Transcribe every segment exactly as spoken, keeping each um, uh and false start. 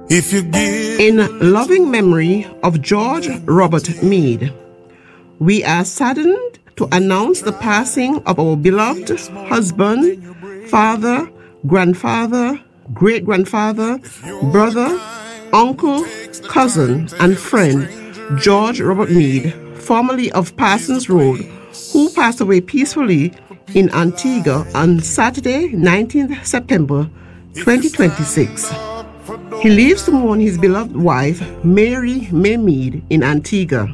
If you give. In loving memory of George Robert Meade, we are saddened to announce the passing of our beloved husband, father, grandfather, great-grandfather, brother, uncle, cousin, and friend, George Robert Meade, formerly of Parsons Road, who passed away peacefully in Antigua on Saturday, nineteenth September, twenty twenty-six. He leaves to mourn his beloved wife, Mary May Meade, in Antigua.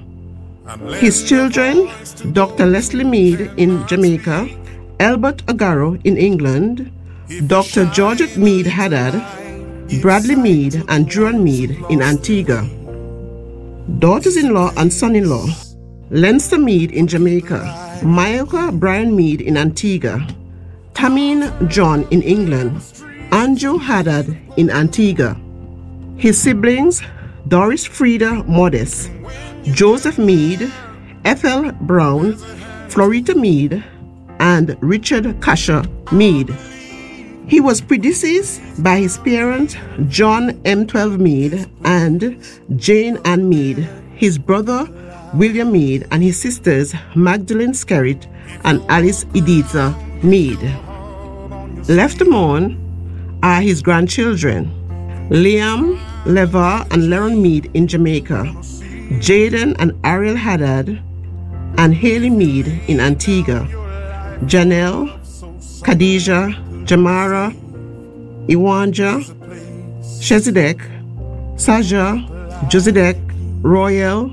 His children, Doctor Leslie Meade in Jamaica, Albert Agaro in England, Doctor Georgette Meade Haddad, Bradley Meade, and Duran Meade in Antigua. Daughters-in-law and son-in-law, Leinster Meade in Jamaica, Myaka Brian Meade in Antigua, Tamine John in England, Andrew Haddad in Antigua. His siblings, Doris Frieda Modest, Joseph Meade, Ethel Brown, Florita Meade, and Richard Kasher Meade. He was predeceased by his parents, John M. twelve Meade and Jane Ann Meade, his brother, William Meade, and his sisters, Magdalene Skerritt and Alice Editha Meade. Left to mourn are his grandchildren, Liam, Levar, and Leron Meade in Jamaica, Jaden and Ariel Haddad, and Haley Meade in Antigua, Janelle, Khadijah, Jamara, Iwanja, Shezidek, Saja, Josidek, Royal,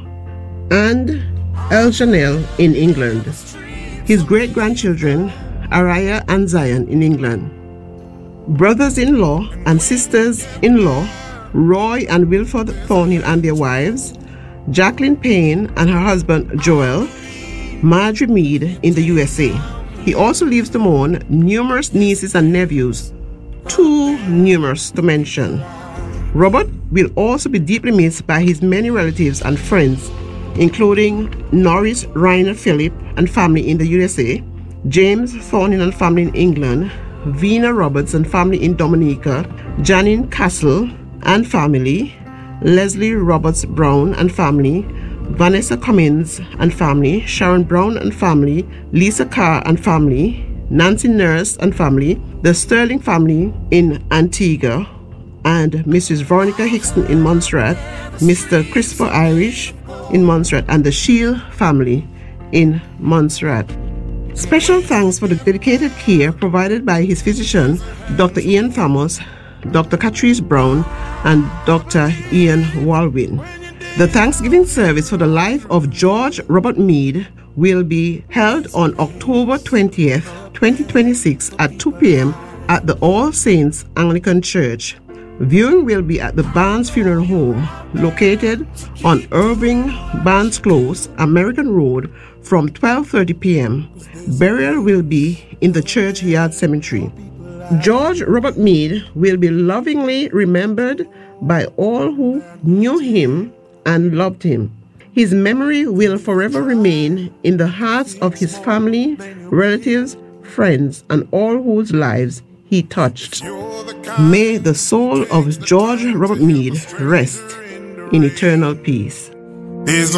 and El Janelle in England. His great-grandchildren, Araya and Zion in England. Brothers-in-law and sisters-in-law, Roy and Wilford Thornhill and their wives, Jacqueline Payne and her husband Joel, Marjorie Meade in the U S A. He also leaves to mourn numerous nieces and nephews, too numerous to mention. Robert will also be deeply missed by his many relatives and friends, including Norris Reiner Phillip and family in the U S A, James Thornhill and family in England, Vina Roberts and family in Dominica, Janine Castle and family, Leslie Roberts Brown and family, Vanessa Cummins and family, Sharon Brown and family, Lisa Carr and family, Nancy Nurse and family, the Sterling family in Antigua, and Missus Veronica Hickson in Montserrat, Mister Christopher Irish in Montserrat, and the Shield family in Montserrat. Special thanks for the dedicated care provided by his physician, Doctor Ian Thomas, Doctor Catrice Brown, and Doctor Ian Walwyn. The Thanksgiving service for the life of George Robert Meade will be held on October twentieth, twenty twenty-six at two p.m. at the All Saints Anglican Church. Viewing will be at the Barnes Funeral Home, located on Irving Barnes Close, American Road, from twelve thirty p.m. Burial will be in the churchyard cemetery. George Robert Meade will be lovingly remembered by all who knew him and loved him. His memory will forever remain in the hearts of his family, relatives, friends, and all whose lives he touched. May the soul of George Robert Meade rest in eternal peace.